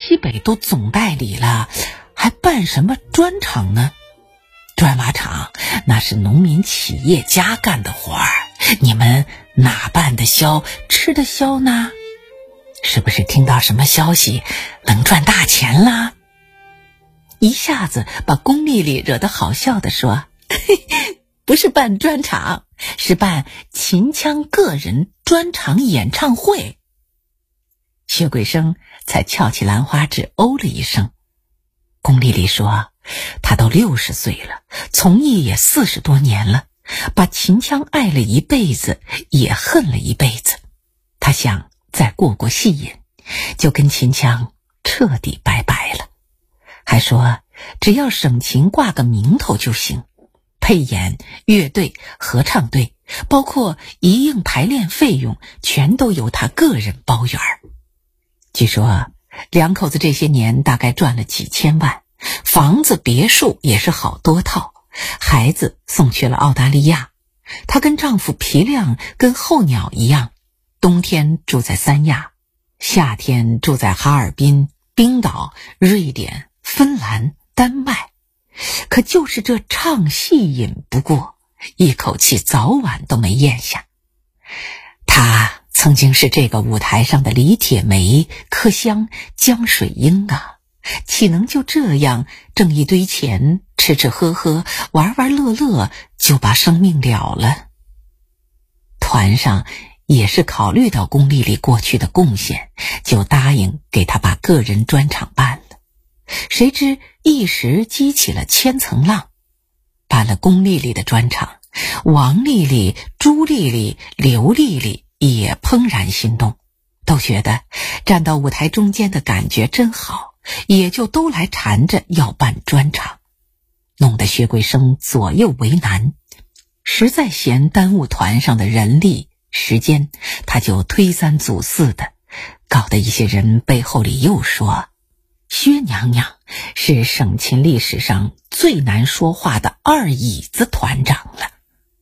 西北都总代理了，还办什么砖厂呢？砖瓦厂那是农民企业家干的活儿，你们哪办得消，吃得消呢？是不是听到什么消息能赚大钱啦？一下子把龚丽丽惹得好笑地说，不是办砖厂，是办秦腔个人专场演唱会。薛桂生才翘起兰花指哦了一声。龚丽丽说，她都60岁了，从艺也40多年了，把秦腔爱了一辈子，也恨了一辈子。她想再过过戏瘾，就跟秦腔彻底拜拜了。还说只要省琴挂个名头就行，配演、乐队、合唱队，包括一应排练费用，全都由他个人包圆。据说两口子这些年大概赚了几千万，房子别墅也是好多套，孩子送去了澳大利亚。她跟丈夫皮亮跟候鸟一样，冬天住在三亚，夏天住在哈尔滨、冰岛、瑞典、芬兰、丹麦。可就是这唱戏瘾不过，一口气早晚都没咽下。她曾经是这个舞台上的李铁梅、柯香、江水英啊，岂能就这样挣一堆钱，吃吃喝喝，玩玩乐乐，就把生命了了？团上也是考虑到龚丽丽过去的贡献，就答应给她把个人专场办了。谁知一时激起了千层浪，办了龚丽丽的专场，王丽丽、朱丽丽、刘丽丽也怦然心动，都觉得站到舞台中间的感觉真好，也就都来缠着要办专场，弄得薛桂生左右为难。实在嫌耽误团上的人力时间，他就推三阻四的，搞得一些人背后里又说，薛娘娘是省琴历史上最难说话的二椅子团长了。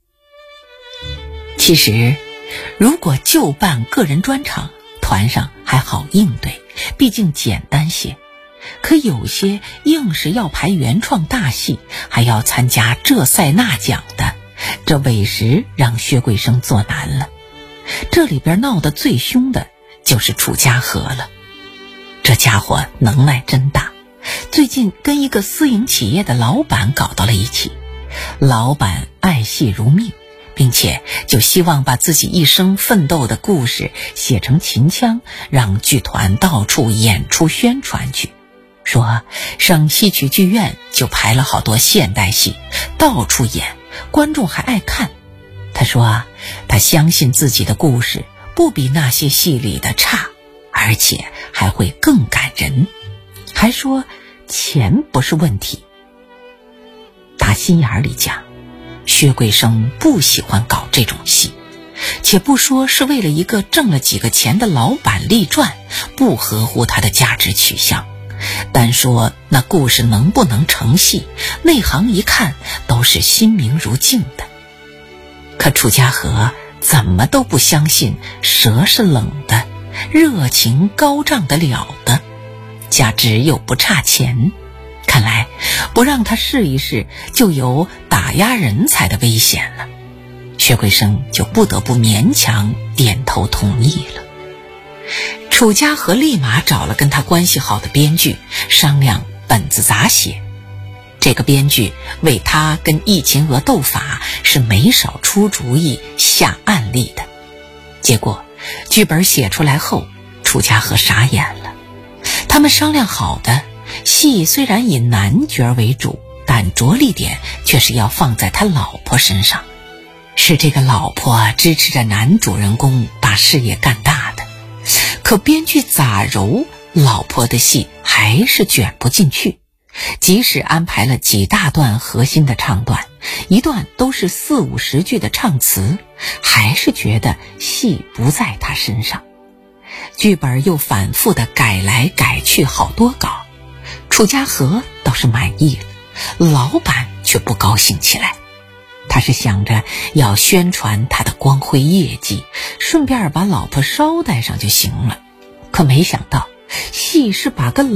其实如果就办个人专场，团上还好应对，毕竟简单些。可有些硬是要排原创大戏，还要参加这赛那奖的，这委实让薛桂生做难了。这里边闹得最凶的就是楚家和了。这家伙能耐真大，最近跟一个私营企业的老板搞到了一起。老板爱戏如命，并且就希望把自己一生奋斗的故事写成秦腔，让剧团到处演出宣传去。说省戏曲剧院就排了好多现代戏，到处演，观众还爱看。他说他相信自己的故事不比那些戏里的差，而且还会更感人。还说钱不是问题。打心眼里讲，薛桂生不喜欢搞这种戏，且不说是为了一个挣了几个钱的老板立传，不合乎他的价值取向。单说那故事能不能成戏，内行一看都是心明如镜的。可楚家和怎么都不相信蛇是冷的，热情高涨得了的，加之又不差钱，看来不让他试一试就有打压人才的危险了。薛桂生就不得不勉强点头同意了。楚家和立马找了跟他关系好的编剧商量本子咋写。这个编剧为他跟易秦娥斗法是没少出主意下案例的。结果剧本写出来后，楚家和傻眼了。他们商量好的戏虽然以男角为主，但着力点却是要放在他老婆身上，是这个老婆支持着男主人公把事业干大的。可编剧咋揉，老婆的戏还是卷不进去。即使安排了几大段核心的唱段，一段都是40-50句的唱词，还是觉得戏不在他身上。剧本又反复的改来改去好多稿，楚家和倒是满意了，老板却不高兴起来。他是想着要宣传他的光辉业绩，顺便把老婆捎带上就行了。可没想到戏是把个